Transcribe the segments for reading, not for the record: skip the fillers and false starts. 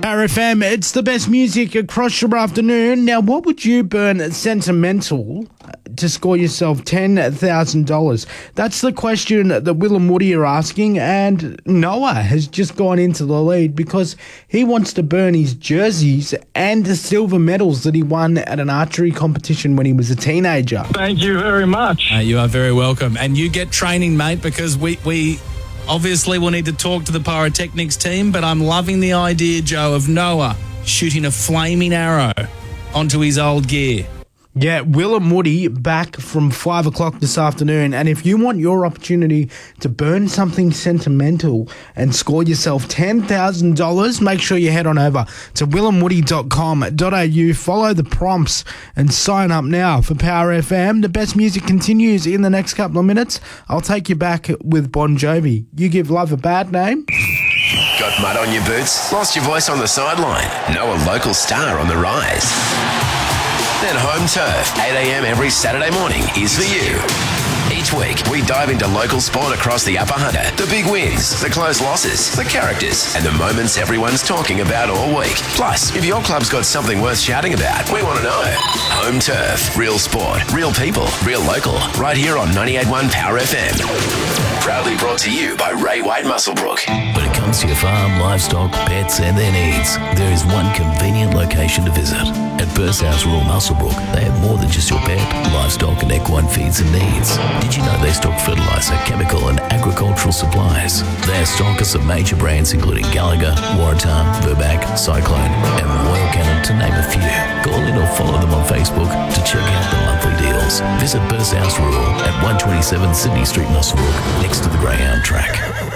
Power FM, it's the best music across your afternoon. Now, what would you burn sentimental to score yourself $10,000? That's the question that Will and Woody are asking, and Noah has just gone into the lead because he wants to burn his jerseys and the silver medals that he won at an archery competition when he was a teenager. Thank you very much. You are very welcome. And you get training, mate, because we obviously will need to talk to the pyrotechnics team, but I'm loving the idea, Joe, of Noah shooting a flaming arrow onto his old gear. Yeah, Will and Woody back from 5 o'clock this afternoon. And if you want your opportunity to burn something sentimental and score yourself $10,000, make sure you head on over to willandwoody.com.au, follow the prompts and sign up now for Power FM. The best music continues in the next couple of minutes. I'll take you back with Bon Jovi. You give love a bad name? Got mud on your boots? Lost your voice on the sideline? Know a local star on the rise? Then Home Turf, 8 a.m. every Saturday morning is for you. Each week, we dive into local sport across the Upper Hunter, the big wins, the close losses, the characters, and the moments everyone's talking about all week. Plus, if your club's got something worth shouting about, we want to know. Home Turf, real sport, real people, real local, right here on 98.1 Power FM. Proudly brought to you by Ray White Muswellbrook. When it comes to your farm, livestock, pets and their needs, there is one convenient location to visit. At Burshouse Rural Muswellbrook, they have more than just your pet, livestock and equine feeds and needs. Did you know they stock fertiliser, chemical and agricultural supplies? They are stockers of major brands including Gallagher, Waratah, Verbac, Cyclone and Royal Canin, to name a few. Call in or follow them on Facebook to check out the monthly deals. Visit Burshouse Rural at 127 Sydney Street, Muswellbrook, next to the Greyhound track.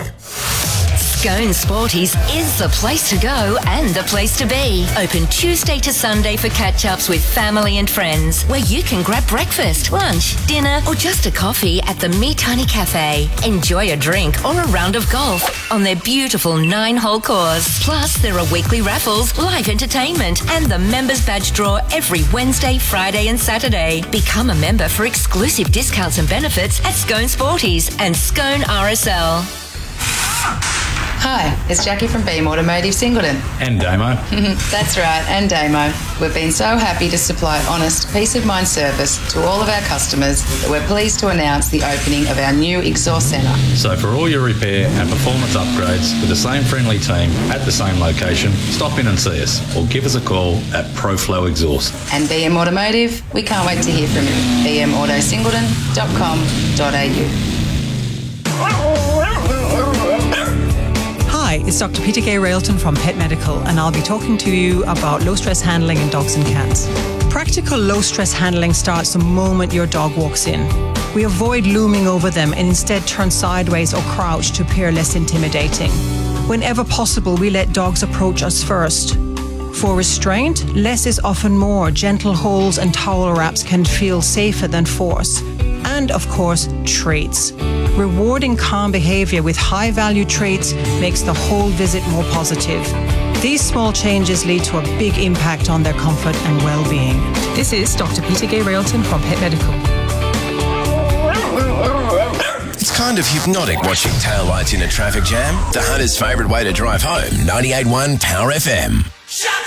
Scone Sporties is the place to go and the place to be. Open Tuesday to Sunday for catch-ups with family and friends, where you can grab breakfast, lunch, dinner or just a coffee at the Meat Honey Cafe. Enjoy a drink or a round of golf on their beautiful 9-hole course. Plus, there are weekly raffles, live entertainment and the members badge draw every Wednesday, Friday and Saturday. Become a member for exclusive discounts and benefits at Scone Sporties and Scone RSL. Hi, it's Jackie from Beam Automotive Singleton. And Damo. That's right, and Damo. We've been so happy to supply honest, peace of mind service to all of our customers that we're pleased to announce the opening of our new exhaust centre. So for all your repair and performance upgrades with the same friendly team at the same location, stop in and see us or give us a call at ProFlow Exhaust. And BM Automotive, we can't wait to hear from you. bmautosingleton.com.au. Hi, it's Dr. Peter Gay Railton from Pet Medical, and I'll be talking to you about low-stress handling in dogs and cats. Practical low-stress handling starts the moment your dog walks in. We avoid looming over them and instead turn sideways or crouch to appear less intimidating. Whenever possible, we let dogs approach us first. For restraint, less is often more. Gentle holds and towel wraps can feel safer than force. And, of course, treats. Rewarding calm behaviour with high-value treats makes the whole visit more positive. These small changes lead to a big impact on their comfort and well-being. This is Dr. Peter Gay Railton from Pet Medical. It's kind of hypnotic watching taillights in a traffic jam. The Hunter's favourite way to drive home, 98.1 Power FM.